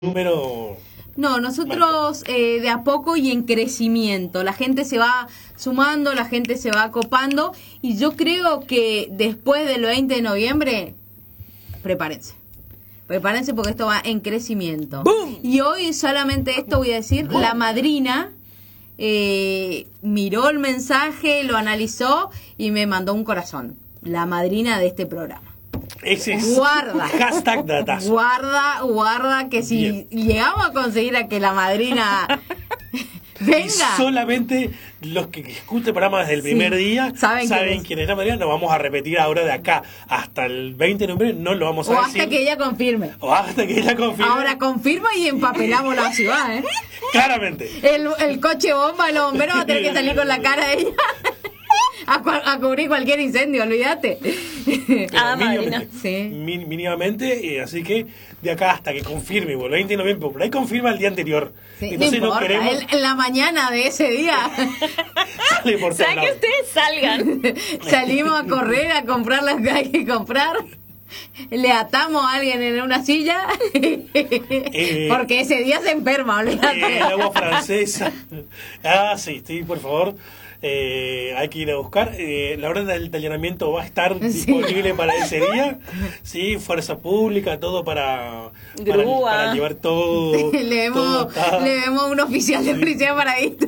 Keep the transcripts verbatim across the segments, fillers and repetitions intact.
número... No, nosotros eh, de a poco y en crecimiento. La gente se va sumando, la gente se va copando y yo creo que después del veinte de noviembre, prepárense. Prepárense porque esto va en crecimiento. ¡Bum! Y hoy solamente esto voy a decir, ¡Bum! la madrina eh, miró el mensaje, lo analizó y me mandó un corazón. La madrina de este programa. Ese es Guarda. hashtag datazo. Guarda, guarda, que si Bien. llegamos a conseguir a que la madrina Y venga. solamente los que escuchen programas desde el Sí, primer día saben saben, quién es. quién es la madrina. Lo vamos a repetir ahora de acá hasta el veinte de noviembre. No lo vamos a O decir. hasta que ella confirme. O hasta que ella confirme. Ahora confirma y empapelamos la ciudad, ¿eh? Claramente. El, el coche bomba, el bombero va a tener que salir con la cara de ella. A, cua- a cubrir cualquier incendio, olvídate. Ah, mínimamente, madrina. Sí. mi- mínimamente, y así que de acá hasta que confirme, bueno, el veinte de noviembre, por ahí confirma el día anterior. Sí, Entonces no no, importa, queremos en, en la mañana de ese día sale por O sea, todos que lados. ustedes salgan. salimos a correr, a comprar lo que hay que comprar. Le atamos a alguien en una silla porque ese día se enferma, olvídate. Eh, el agua francesa. Ah, sí, sí, por favor. Eh, hay que ir a buscar. Eh, la orden del allanamiento va a estar Sí. disponible para ese día. Sí, fuerza pública, todo para, para, Grúa. para llevar todo. le vemos, todo atado. le vemos un oficial de policía paradito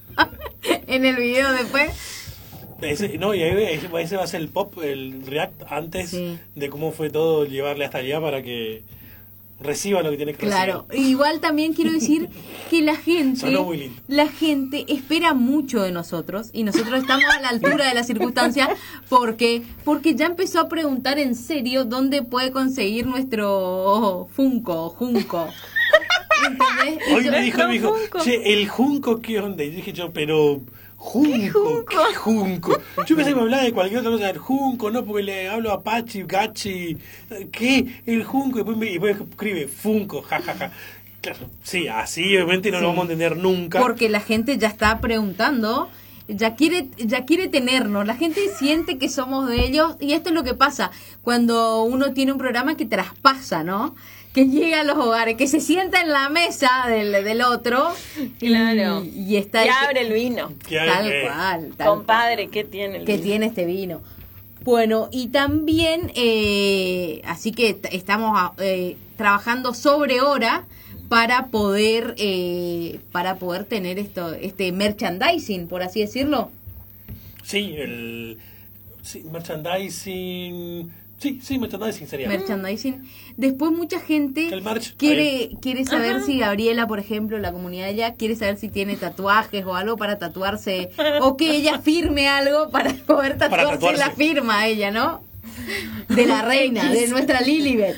en el video después. Ese, no, y ahí ese, ese va a ser el pop, el react antes Sí. de cómo fue todo llevarle hasta allá para que reciba lo que tiene que Claro, recibir. igual también quiero decir que la gente, Sonó muy lindo. la gente espera mucho de nosotros y nosotros estamos a la altura de las circunstancias porque porque ya empezó a preguntar en serio dónde puede conseguir nuestro Funko, Junco. ¿Entendés? Y Hoy yo- me dijo, me dijo, Junco. che, el junco, ¿qué onda? Y dije yo, pero... Junco, junco? ¿qué junco? Yo pensé que me hablaba de cualquier otra cosa del junco, no, porque le hablo a Pachi, Gachi, ¿qué? El junco, y después, me, y después escribe Funko, jajaja. Claro, sí, así obviamente no Sí. lo vamos a entender nunca. Porque la gente ya está preguntando, ya quiere, ya quiere tenernos, la gente siente que somos de ellos y esto es lo que pasa cuando uno tiene un programa que traspasa, ¿no? Que llega a los hogares, que se sienta en la mesa del, del otro y, Claro. y está Y ahí- abre el vino. Que hay- tal eh, cual, tal Compadre, ¿qué tiene el que vino? tiene este vino. Bueno, y también, eh, así que t- estamos ah, eh, trabajando sobre hora para poder eh, para poder tener esto este merchandising, por así decirlo. Sí, el... Sí, merchandising... Sí, sí, merchandising sería. Merchandising. Después mucha gente El merch, quiere quiere saber Ajá. si Gabriela, por ejemplo, la comunidad de ella, quiere saber si tiene tatuajes o algo para tatuarse, o que ella firme algo para poder tatuarse, tatuarse. la firma ella, ¿no? De la reina, de nuestra Lilibet.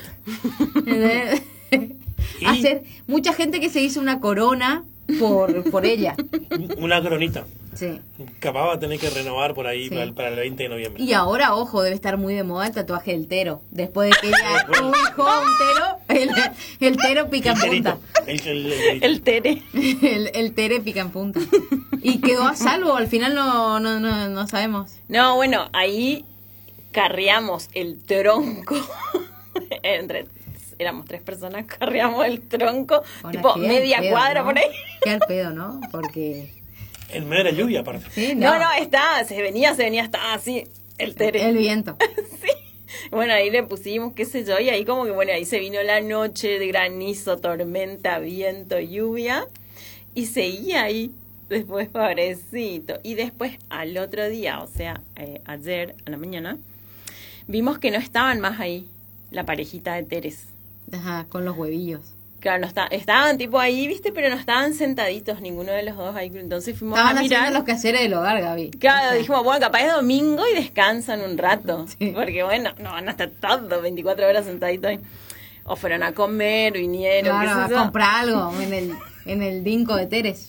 Y- Hacer mucha gente que se hizo una corona por por ella. Una cronita. Sí. Capaz va a tener que renovar por ahí Sí. para, el, para el veinte de noviembre. Y ahora, ojo, debe estar muy de moda el tatuaje del tero. Después de que ella hijo a un tero, el, el tero pica en El punta. terito, el, el, el terito. El Tere. El, el tere pica en punta. Y quedó a salvo, al final no, no, no, no sabemos. No, bueno, ahí carreamos el tronco. Entre éramos tres personas, carreamos el tronco, Ahora, tipo qué al media pedo, cuadra ¿no? por ahí. Qué al pedo, ¿no? Porque... En medio de la lluvia, aparte. Sí, No, no, está, se venía, se venía, estaba así, el Tere. El viento. Sí. Bueno, ahí le pusimos, qué sé yo, y ahí como que, bueno, ahí se vino la noche de granizo, tormenta, viento, lluvia, y seguía ahí, después, pobrecito. Y después, al otro día, o sea, eh, ayer, a la mañana, vimos que no estaban más ahí, la parejita de Teres. Ajá, con los huevillos. Claro, no está, estaban tipo ahí, viste, pero no estaban sentaditos ninguno de los dos ahí, entonces fuimos Estaban a mirar. haciendo los quehaceres del hogar, Gaby. Claro, O sea, dijimos, bueno, capaz es domingo y descansan un rato. Sí. Porque bueno, no van a estar todos veinticuatro horas sentaditos ahí. O fueron a comer, vinieron, Claro, qué a sé yo. comprar algo en el, en el dinco de Teres.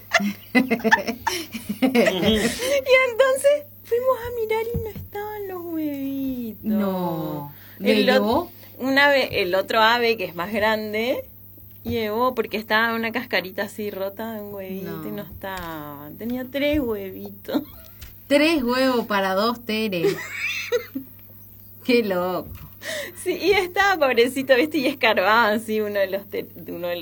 Y entonces fuimos a mirar y no estaban los huevitos. No. ¿Le El, ot- llevó? un ave, el otro ave que es más grande llevó porque estaba una cascarita así rota de un huevito No. y no estaba. Tenía tres huevitos. Tres huevos para dos Teres. Qué loco. Sí, y estaba pobrecito, ¿viste? Y escarbaba así uno de los, te- uno de